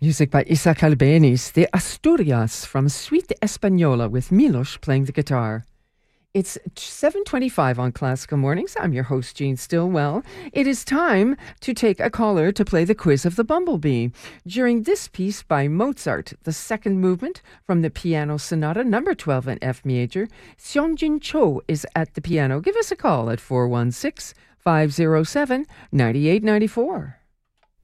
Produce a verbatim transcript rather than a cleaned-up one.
Music by Isaac Albeniz, the Asturias from Suite Española with Milos playing the guitar. It's seven twenty-five on Classical Mornings. I'm your host, Jean Stillwell. It is time to take a caller to play the quiz of the Bumblebee. During this piece by Mozart, the second movement from the Piano Sonata number twelve in F major, Seongjin Cho is at the piano. Give us a call at four one six, five oh seven, nine eight nine four.